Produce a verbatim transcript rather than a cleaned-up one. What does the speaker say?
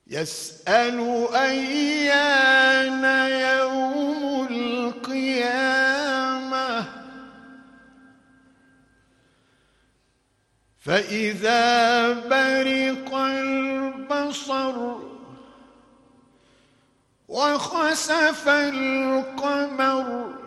يسأل أيان يوم القيامة فإذا برق البصر وخسف القمر